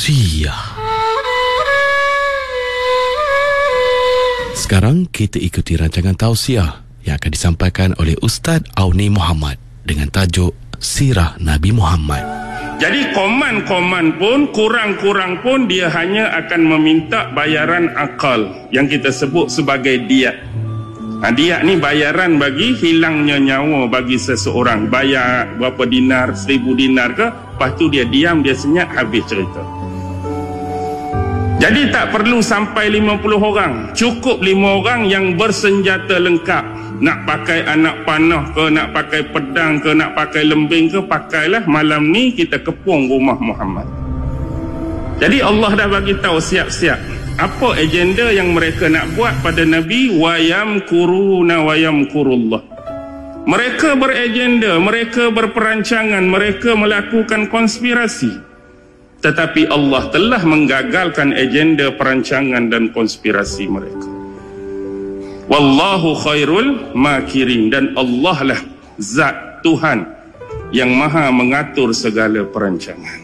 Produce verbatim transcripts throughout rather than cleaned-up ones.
Tausiah. Sekarang kita ikuti rancangan tausiah yang akan disampaikan oleh Ustaz Auni Muhammad dengan tajuk Sirah Nabi Muhammad. Jadi koman-koman pun, kurang-kurang pun dia hanya akan meminta bayaran akal yang kita sebut sebagai diat. Ha, diat ni bayaran bagi hilangnya nyawa bagi seseorang. Bayar berapa dinar, seribu dinar ke, lepas tu dia diam, dia senyap, habis cerita. Jadi tak perlu sampai lima puluh orang, cukup lima orang yang bersenjata lengkap. Nak pakai anak panah ke, nak pakai pedang ke, nak pakai lembing ke, pakailah. Malam ni kita kepung rumah Muhammad. Jadi Allah dah bagi tahu siap-siap apa agenda yang mereka nak buat pada Nabi. Wa yamkuruna wa yamkurullah. Mereka beragenda, mereka berperancangan, mereka melakukan konspirasi. Tetapi Allah telah menggagalkan agenda perancangan dan konspirasi mereka. Wallahu khairul makirin. Dan Allah lah zat Tuhan yang maha mengatur segala perancangan.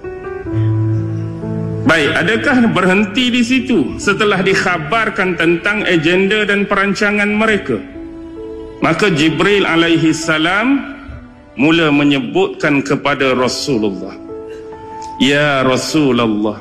Baik, adakah berhenti di situ setelah dikhabarkan tentang agenda dan perancangan mereka? Maka Jibril alaihi salam mula menyebutkan kepada Rasulullah, Ya Rasulullah,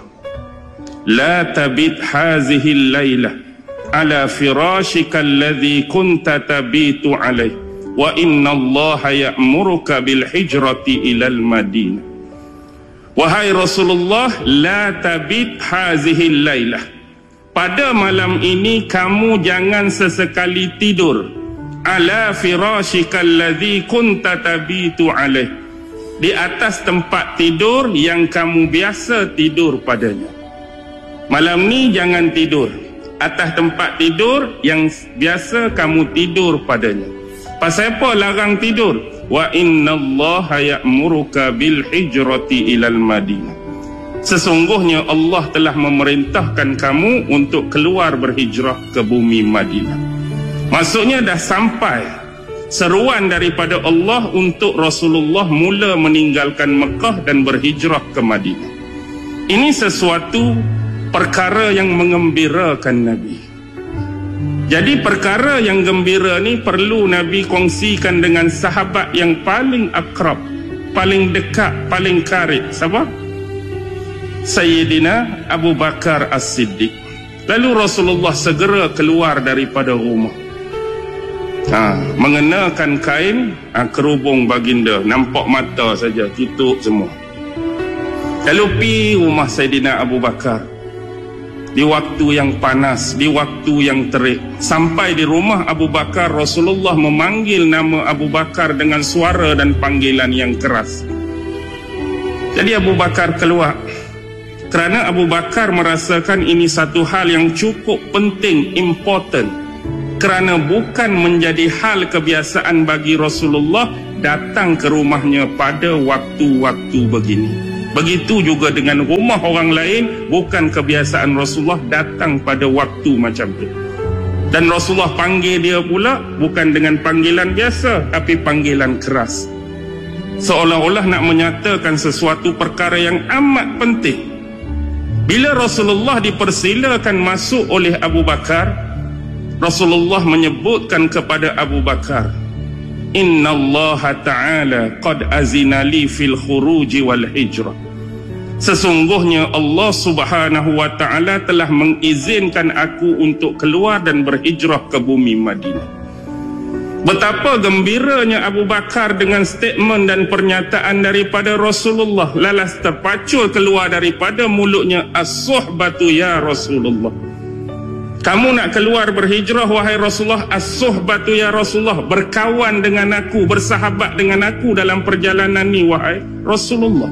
la tabit hazihi laylah ala firashika alladhi kunta tabitu alaih, wa inna allaha ya'muruka bil hijrati ilal Madinah. Wahai Rasulullah, la tabit hazihi laylah, pada malam ini kamu jangan sesekali tidur ala firashika alladhi kunta tabitu alaih, di atas tempat tidur yang kamu biasa tidur padanya. Malam ni jangan tidur atas tempat tidur yang biasa kamu tidur padanya. Pasal apa larang tidur? Wa innallaha ya'muruka bil hijrati ilal Madinah. Sesungguhnya Allah telah memerintahkan kamu untuk keluar berhijrah ke bumi Madinah. Maksudnya dah sampai seruan daripada Allah untuk Rasulullah mula meninggalkan Mekah dan berhijrah ke Madinah. Ini sesuatu perkara yang mengembirakan Nabi. Jadi perkara yang gembira ni perlu Nabi kongsikan dengan sahabat yang paling akrab, paling dekat, paling karib. Siapa? Sayyidina Abu Bakar As-Siddiq. Lalu Rasulullah segera keluar daripada rumah. Ha, mengenakan kain ha, kerubung baginda, nampak mata saja, tutup semua. Lalu pi rumah Saidina Abu Bakar di waktu yang panas, di waktu yang terik. Sampai di rumah Abu Bakar, Rasulullah memanggil nama Abu Bakar dengan suara dan panggilan yang keras. Jadi Abu Bakar keluar kerana Abu Bakar merasakan ini satu hal yang cukup penting, important. Kerana bukan menjadi hal kebiasaan bagi Rasulullah datang ke rumahnya pada waktu-waktu begini. Begitu juga dengan rumah orang lain, bukan kebiasaan Rasulullah datang pada waktu macam tu. Dan Rasulullah panggil dia pula bukan dengan panggilan biasa, tapi panggilan keras. Seolah-olah nak menyatakan sesuatu perkara yang amat penting. Bila Rasulullah dipersilakan masuk oleh Abu Bakar, Rasulullah menyebutkan kepada Abu Bakar, Inna Allah Ta'ala qad azina li fil khuruji wal hijrah. Sesungguhnya Allah Subhanahu wa Ta'ala telah mengizinkan aku untuk keluar dan berhijrah ke bumi Madinah. Betapa gembiranya Abu Bakar dengan statement dan pernyataan daripada Rasulullah. Lalas terpacul keluar daripada mulutnya, As-suhbatu ya Rasulullah. Kamu nak keluar berhijrah wahai Rasulullah, as-suhbatu ya Rasulullah, berkawan dengan aku, bersahabat dengan aku dalam perjalanan ni wahai Rasulullah.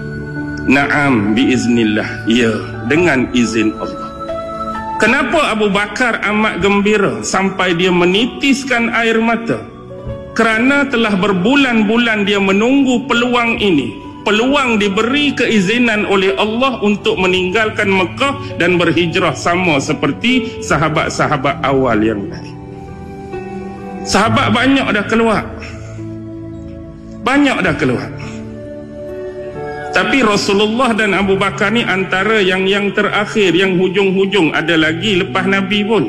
Naam biiznillah, ya, dengan izin Allah. Kenapa Abu Bakar amat gembira sampai dia menitiskan air mata? Kerana telah berbulan-bulan dia menunggu peluang ini. Peluang diberi keizinan oleh Allah untuk meninggalkan Mekah dan berhijrah sama seperti sahabat-sahabat awal yang lain. Sahabat banyak dah keluar. Banyak dah keluar. Tapi Rasulullah dan Abu Bakar ni antara yang yang terakhir, yang hujung-hujung, ada lagi lepas Nabi pun.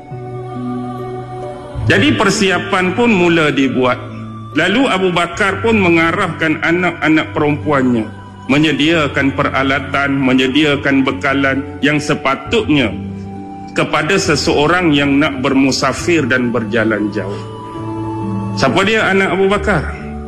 Jadi persiapan pun mula dibuat. Lalu Abu Bakar pun mengarahkan anak-anak perempuannya, menyediakan peralatan, menyediakan bekalan yang sepatutnya kepada seseorang yang nak bermusafir dan berjalan jauh. Siapa dia anak Abu Bakar?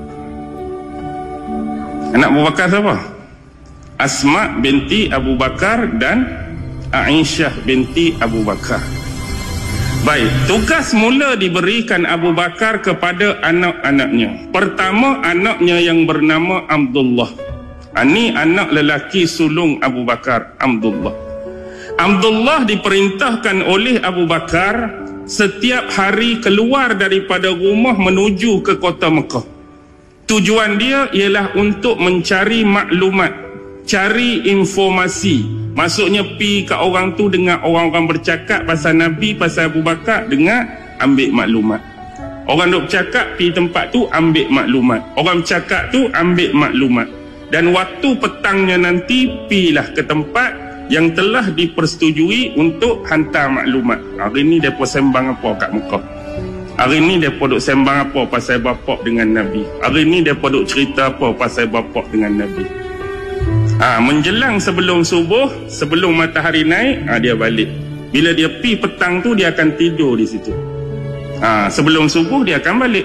Anak Abu Bakar siapa? Asma binti Abu Bakar dan Aisyah binti Abu Bakar. Baik, tugas mula diberikan Abu Bakar kepada anak-anaknya. Pertama, anaknya yang bernama Abdullah. Ini anak lelaki sulung Abu Bakar, Abdullah. Abdullah diperintahkan oleh Abu Bakar setiap hari keluar daripada rumah menuju ke kota Mekah. Tujuan dia ialah untuk mencari maklumat, cari informasi. Maksudnya pi kat orang tu, dengar orang-orang bercakap pasal Nabi, pasal Abu Bakar, dengar, ambil maklumat. Orang duk bercakap, pi tempat tu, ambil maklumat. Orang bercakap tu, ambil maklumat. Dan waktu petangnya nanti, pilah ke tempat yang telah dipersetujui untuk hantar maklumat. Hari ni mereka sembang apa kat Mekah? Hari ni mereka duk sembang apa pasal bapak dengan Nabi? Hari ni mereka duk cerita apa pasal bapak dengan Nabi? Ha, menjelang sebelum subuh, sebelum matahari naik, ha, dia balik. Bila dia pi petang tu, dia akan tidur di situ. Ha, sebelum subuh dia akan balik.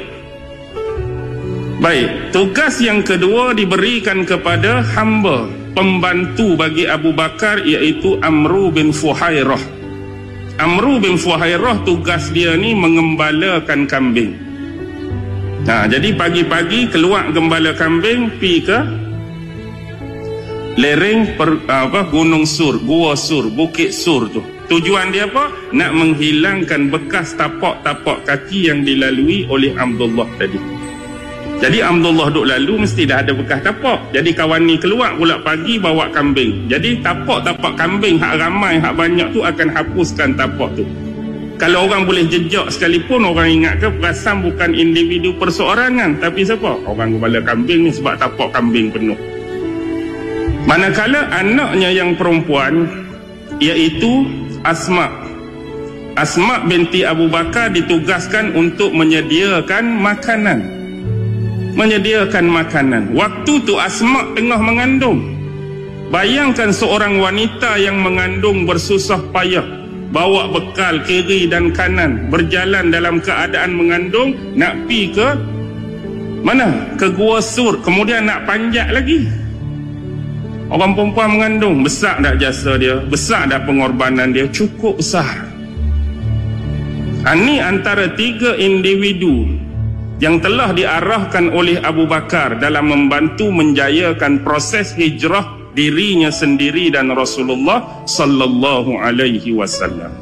Baik, tugas yang kedua diberikan kepada hamba pembantu bagi Abu Bakar, iaitu Amru bin Fuhairah. Amru bin Fuhairah tugas dia ni mengembalakan kambing. Ha, jadi pagi-pagi keluar gembala kambing, pi ke lereng per, apa, Gunung Sur, Gua Sur, Bukit Sur tu. Tujuan dia apa? Nak menghilangkan bekas tapak-tapak kaki yang dilalui oleh Abdullah tadi. Jadi Abdullah duk lalu mesti dah ada bekas tapak. Jadi kawan ni keluar pula pagi bawa kambing. Jadi tapak-tapak kambing hak ramai, hak banyak tu akan hapuskan tapak tu. Kalau orang boleh jejak sekalipun, orang ingat ke perasan bukan individu perseorangan, tapi siapa? Orang kepala kambing ni, sebab tapak kambing penuh. Manakala anaknya yang perempuan, iaitu Asma. Asma binti Abu Bakar ditugaskan untuk menyediakan makanan. Menyediakan makanan. Waktu tu Asma tengah mengandung. Bayangkan seorang wanita yang mengandung bersusah payah, bawa bekal kiri dan kanan, berjalan dalam keadaan mengandung, nak pi ke mana? Ke Gua Sur, kemudian nak panjat lagi. Orang perempuan mengandung, besar tak jasa dia, besar tak pengorbanan dia, cukup besar. Ini antara tiga individu yang telah diarahkan oleh Abu Bakar dalam membantu menjayakan proses hijrah dirinya sendiri dan Rasulullah sallallahu alaihi wasallam.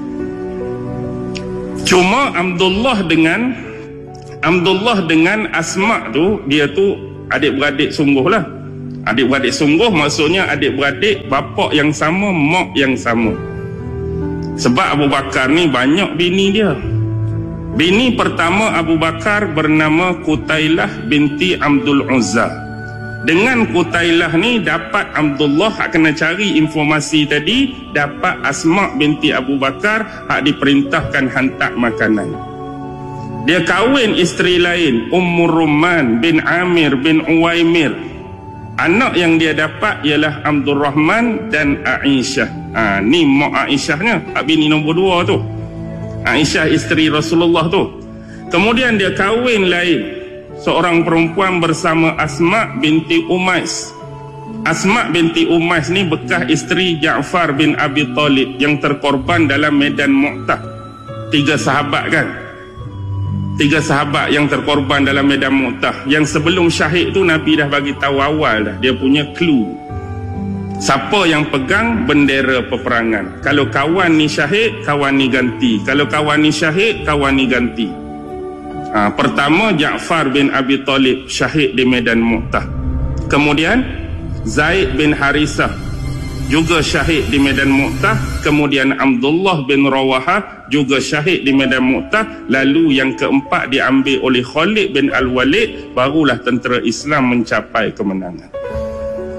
Cuma Abdullah dengan Abdullah dengan Asma tu, dia tu adik-beradik sungguh lah. Adik-beradik sungguh maksudnya adik-beradik bapak yang sama, mak yang sama. Sebab Abu Bakar ni banyak bini dia. Bini pertama Abu Bakar bernama Qutailah binti Abdul Uzza. Dengan Qutailah ni dapat Abdullah hak kena cari informasi tadi, dapat Asma binti Abu Bakar hak diperintahkan hantar makanan. Dia kahwin isteri lain, Ummur Rumman bin Amir bin Uwaimir. Anak yang dia dapat ialah Abdul Rahman dan Aisyah. Ha, ni mak Aisyahnya, hak bini nombor dua tu. Aisyah isteri Rasulullah tu. Kemudian dia kahwin lain, seorang perempuan bersama Asma binti Umais. Asma binti Umais ni bekas isteri Ja'far bin Abi Talib yang terkorban dalam medan Mu'tah. Tiga sahabat kan? Tiga sahabat yang terkorban dalam medan Mu'tah. Yang sebelum syahid tu Nabi dah bagi tahu awal dah, dia punya clue. Siapa yang pegang bendera peperangan. Kalau kawan ni syahid, kawan ni ganti. Kalau kawan ni syahid, kawan ni ganti. Ha, pertama Ja'far bin Abi Talib syahid di medan Mu'tah. Kemudian Zaid bin Harisah juga syahid di medan Mu'tah. Kemudian Abdullah bin Rawahah juga syahid di medan Mu'tah. Lalu yang keempat diambil oleh Khalid bin Al-Walid. Barulah tentera Islam mencapai kemenangan.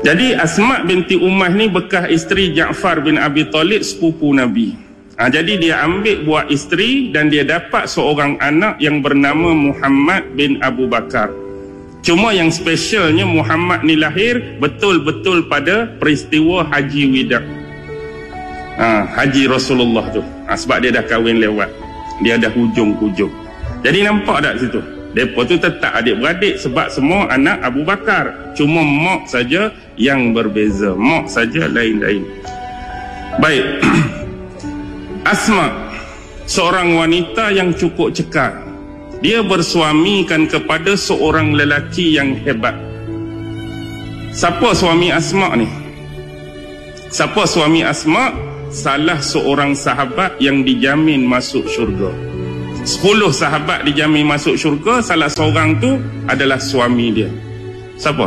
Jadi Asma binti Umayyah ni bekas isteri Ja'far bin Abi Talib, sepupu Nabi. Ha, jadi dia ambil buat isteri dan dia dapat seorang anak yang bernama Muhammad bin Abu Bakar. Cuma yang spesialnya Muhammad ni lahir betul-betul pada peristiwa Haji Wida. Ha, Haji Rasulullah tu. Ha, sebab dia dah kahwin lewat. Dia dah hujung-hujung. Jadi nampak tak situ? Mereka tu tetap adik-beradik sebab semua anak Abu Bakar. Cuma mak saja yang berbeza. Mak saja lain-lain. Baik. Asma, seorang wanita yang cukup cekal. Dia bersuamikan kepada seorang lelaki yang hebat. Siapa suami Asma ni? Siapa suami Asma? Salah seorang sahabat yang dijamin masuk syurga. Sepuluh sahabat dijamin masuk syurga, salah seorang tu adalah suami dia. Siapa?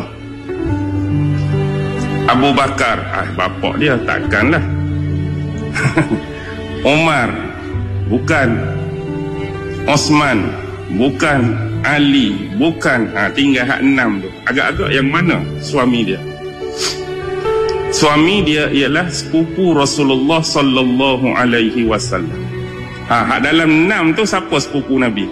Abu Bakar. Ah, bapak dia takkanlah. Umar, bukan. Osman, bukan. Ali, bukan. Ha, tinggal hak enam tu. Agak-agak yang mana suami dia? Suami dia ialah sepupu Rasulullah sallallahu alaihi wasallam. Ha, hak dalam enam tu siapa sepupu Nabi?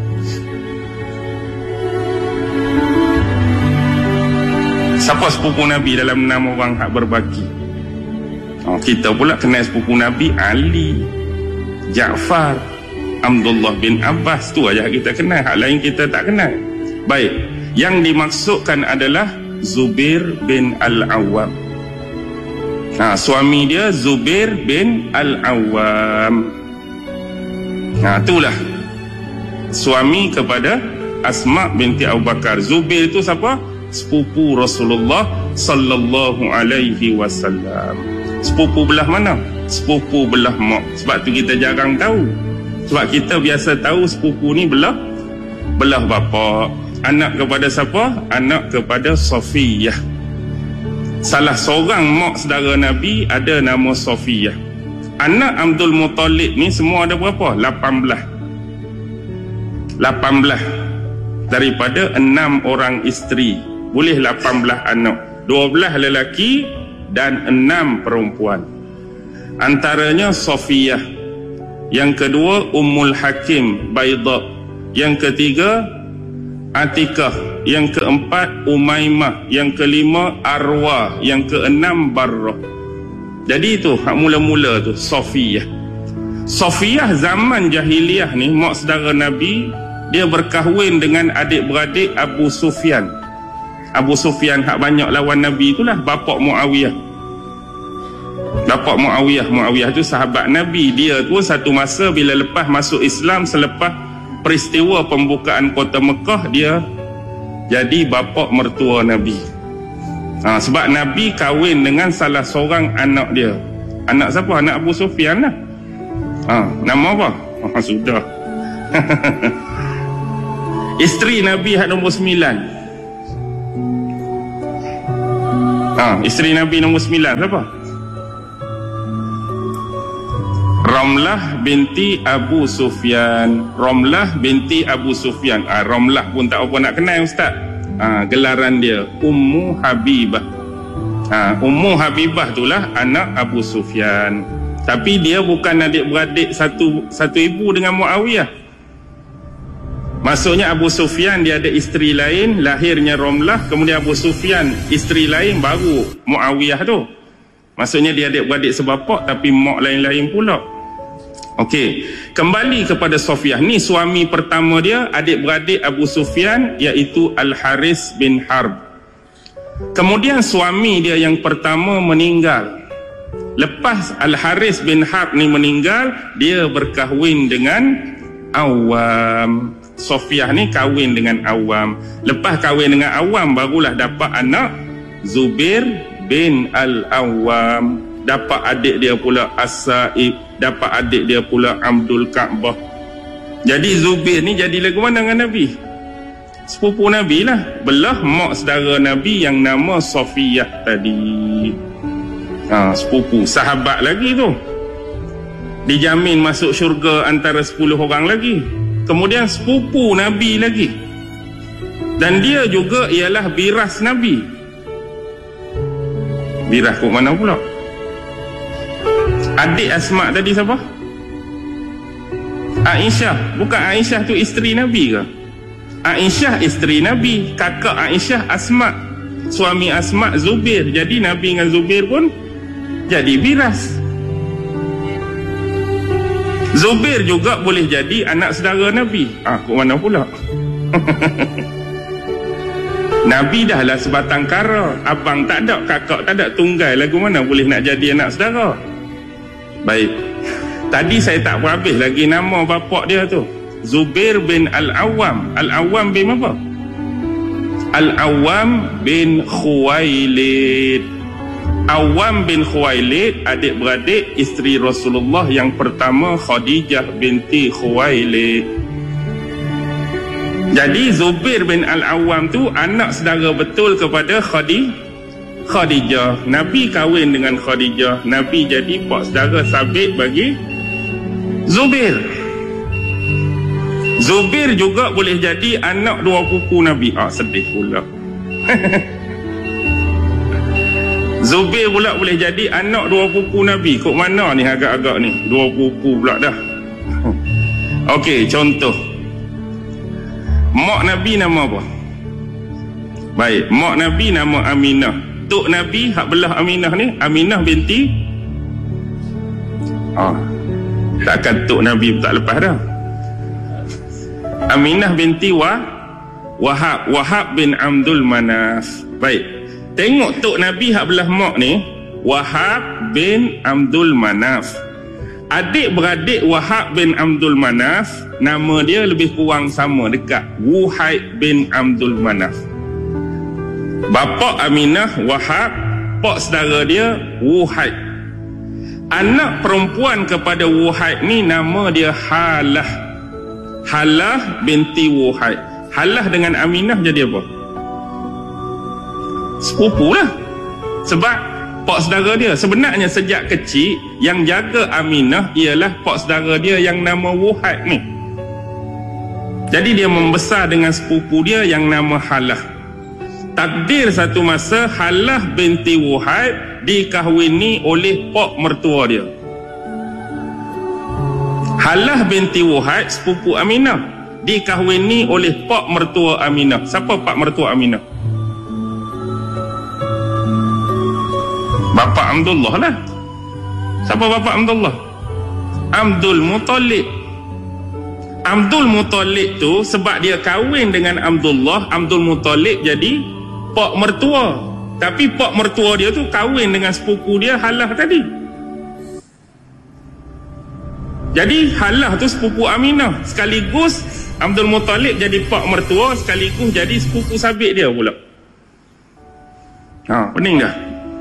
Siapa sepupu Nabi dalam enam orang hak berbaki? Oh, kita pula kenal sepupu Nabi Ali, Ja'far, Abdullah bin Abbas, tu aja kita kenal. Hak lain kita tak kenal. Baik, yang dimaksudkan adalah Zubair bin Al-Awwam. Ha, suami dia Zubair bin Al-Awwam. Ha, itulah suami kepada Asma binti Abu Bakar. Zubair itu siapa? Sepupu Rasulullah sallallahu alaihi wasallam. Sepupu belah mana? Sepupu belah mak. Sebab tu kita jarang tahu. Sebab kita biasa tahu sepupu ni belah belah bapa. Anak kepada siapa? Anak kepada Safiyah. Salah seorang mak saudara Nabi ada nama Safiyah. Anak Abdul Muttalib ni semua ada berapa? lapan belas. lapan belas daripada enam orang isteri. Boleh lapan belas anak. dua belas lelaki dan enam perempuan. Antaranya Safiyah. Yang kedua Ummul Hakim Baida. Yang ketiga Atikah. Yang keempat Umaymah. Yang kelima Arwah. Yang keenam Barrah. Jadi itu hak mula-mula tu Safiyah. Safiyah zaman jahiliyah ni, mak saudara Nabi, dia berkahwin dengan adik-beradik Abu Sufyan. Abu Sufyan hak banyak lawan Nabi itulah bapak Muawiyah. Bapak Muawiyah, Muawiyah tu sahabat Nabi. Dia tu satu masa bila lepas masuk Islam, selepas peristiwa pembukaan kota Mekah, dia jadi bapak mertua Nabi. Ha, sebab Nabi kahwin dengan salah seorang anak dia. Anak siapa? Anak Abu Sufyan lah. Ha, nama apa? Ha, sudah. Isteri Nabi hak nombor sembilan. Ha, isteri Nabi nombor sembilan siapa? Ramlah binti Abu Sufyan. Ramlah binti Abu Sufyan. Ah, Ramlah pun tak apa nak kenal ustaz. Ah, gelaran dia Ummu Habibah. Ah, Ummu Habibah itulah anak Abu Sufyan. Tapi dia bukan adik-beradik satu satu ibu dengan Muawiyah. Maksudnya Abu Sufyan dia ada isteri lain, lahirnya Ramlah, kemudian Abu Sufyan isteri lain, baru Muawiyah tu. Maksudnya dia adik-beradik sebapak tapi mak lain-lain pula. Okey, kembali kepada Safiyah. Ni suami pertama dia, adik-beradik Abu Sufyan, iaitu Al-Haris bin Harb. Kemudian suami dia yang pertama meninggal. Lepas Al-Haris bin Harb ni meninggal, dia berkahwin dengan Awam. Safiyah ni kahwin dengan Awam. Lepas kahwin dengan Awam, barulah dapat anak Zubair bin Al-Awwam. Dapat adik dia pula As-Sa'ib. Dapat adik dia pula Abdul Ka'bah. Jadi Zubair ni jadi lagu mana dengan Nabi? Sepupu Nabi lah. Belah mak saudara Nabi yang nama Safiyah tadi. Ha, sepupu. Sahabat lagi tu. Dijamin masuk syurga antara sepuluh orang lagi. Kemudian sepupu Nabi lagi. Dan dia juga ialah biras Nabi. Biras kok mana pula? Adik Asma tadi siapa? Aisyah. Bukan Aisyah tu isteri Nabi ke? Aisyah isteri Nabi, kakak Aisyah Asma, suami Asma Zubair. Jadi Nabi dengan Zubair pun jadi biras. Zubair juga boleh jadi anak saudara Nabi. Ah, kok mana pula? Nabi dah lah sebatang kara, abang tak ada, kakak tak ada, tunggal lagu mana boleh nak jadi anak saudara? Baik, tadi saya tak berhabis lagi nama bapak dia tu, Zubair bin Al-Awwam. Al-Awwam bin apa? Al-Awwam bin Khuwailid. Awwam bin Khuwailid adik-beradik isteri Rasulullah yang pertama, Khadijah binti Khuwailid. Jadi Zubair bin Al-Awwam tu anak saudara betul kepada Khadijah. Khadijah. Nabi kahwin dengan Khadijah. Nabi jadi pak saudara sabit bagi Zubair. Zubair juga boleh jadi anak dua pupu Nabi. Ah, sedih pula. Zubair pula boleh jadi anak dua pupu Nabi. Kok mana ni agak-agak ni? Dua pupu pula dah. Okey, contoh. Mak Nabi nama apa? Baik, mak Nabi nama Aminah. Tok Nabi hak belah Aminah ni, Aminah binti ah, takkan tok Nabi tak lepas dah. Aminah binti Wah Wahab, Wahab bin Abdul Manaf. Baik, tengok tok Nabi hak belah mak ni, Wahab bin Abdul Manaf. Adik-beradik Wahab bin Abdul Manaf, nama dia lebih kurang sama, dekat, Wuhaib bin Abdul Manaf. Bapa Aminah Wahab, pak saudara dia Wuhaib. Anak perempuan kepada Wuhaib ni nama dia Halah. Halah binti Wuhaib. Halah dengan Aminah jadi apa? Sepupu lah. Sebab pak saudara dia. Sebenarnya sejak kecil yang jaga Aminah ialah pak saudara dia yang nama Wuhaib ni. Jadi dia membesar dengan sepupu dia yang nama Halah. Takdir satu masa Halah binti Wuhaib dikahwini oleh pak mertua dia. Halah binti Wuhaib sepupu Aminah dikahwini oleh pak mertua Aminah. Siapa pak mertua Aminah? Bapa Abdullah lah. Siapa bapa Abdullah? Abdul Muttalib. Abdul Muttalib tu sebab dia kahwin dengan Abdullah, Abdul Muttalib jadi pak mertua. Tapi pak mertua dia tu kahwin dengan sepupu dia Halah tadi. Jadi Halah tu sepupu Aminah. Sekaligus Abdul Muttalib jadi pak mertua, sekaligus jadi sepupu sabit dia pula. Ha, pening dah.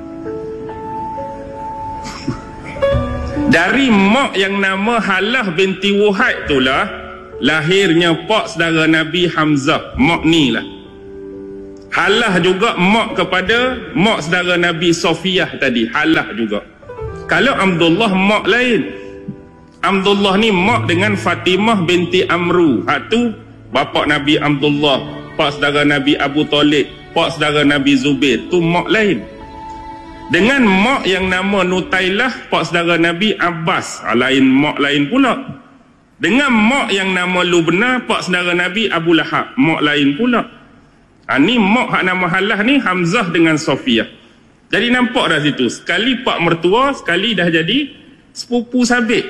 Dari mak yang nama Halah binti Wuhaib itulah lahirnya pak saudara Nabi Hamzah. Mak ni lah. Halah juga mak kepada mak saudara Nabi Sofiyah tadi. Halah juga. Kalau Abdullah mak lain. Abdullah ni mak dengan Fatimah binti Amru. Hak tu bapa Nabi Abdullah, pak saudara Nabi Abu Talib, pak saudara Nabi Zubair. Tu mak lain. Dengan mak yang nama Nutailah, pak saudara Nabi Abbas, ha, lain mak lain pula. Dengan mak yang nama Lubna, pak saudara Nabi Abu Lahab, mak lain pula. Ha, ni mak hak nama Halah ni Hamzah dengan Sofiyah. Jadi nampak dah situ, sekali pak mertua, sekali dah jadi sepupu sabit.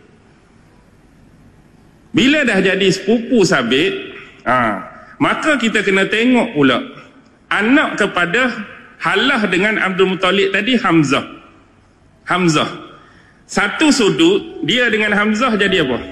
Bila dah jadi sepupu sabit, ha, maka kita kena tengok pula anak kepada Halah dengan Abdul Muttalib tadi Hamzah. Hamzah. Satu sudut dia dengan Hamzah jadi apa?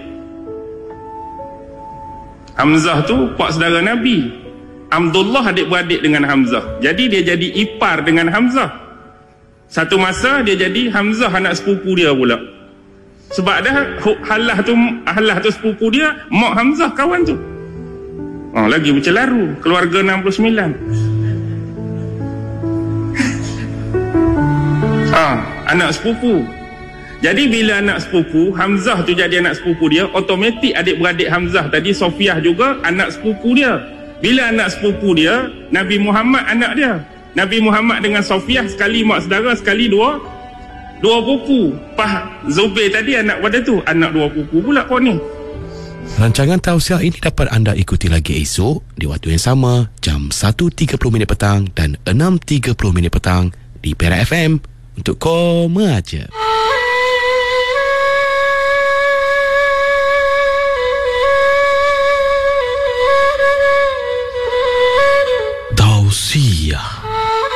Hamzah tu pak saudara Nabi. Abdullah adik-beradik dengan Hamzah. Jadi dia jadi ipar dengan Hamzah. Satu masa dia jadi Hamzah anak sepupu dia pula. Sebab dah Halah tu Halah tu sepupu dia, mak Hamzah kawan tu. Oh, lagi bercelaru keluarga enam puluh sembilan. Ah, anak sepupu. Jadi bila anak sepupu Hamzah tu jadi anak sepupu dia, automatik adik-beradik Hamzah tadi Sofiyah juga anak sepupu dia. Bila anak sepupu dia, Nabi Muhammad anak dia. Nabi Muhammad dengan Sofiah sekali mak saudara, sekali dua dua pupu. Pah Zubair tadi anak pada tu, anak dua pupu pula kau ni. Rancangan tausiah ini dapat anda ikuti lagi esok di waktu yang sama, jam satu tiga puluh minit petang dan enam tiga puluh minit petang di Perak F M untuk Koma Aja.